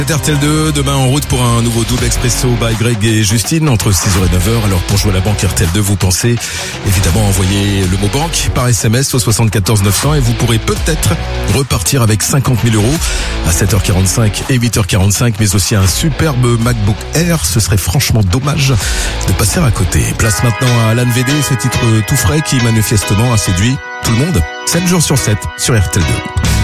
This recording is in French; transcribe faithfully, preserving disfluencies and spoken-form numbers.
R T L deux, demain en route pour un nouveau double expresso by Greg et Justine entre six heures et neuf heures. Alors pour jouer à la banque R T L deux, vous pensez évidemment envoyer le mot banque par S M S au soixante-quatorze neuf cents et vous pourrez peut-être repartir avec cinquante mille euros à sept heures quarante-cinq et huit heures quarante-cinq, mais aussi un superbe MacBook Air. Ce serait franchement dommage de passer à côté. Place maintenant à Alan V D, ce titre tout frais qui manifestement a séduit tout le monde. sept jours sur sept sur R T L deux.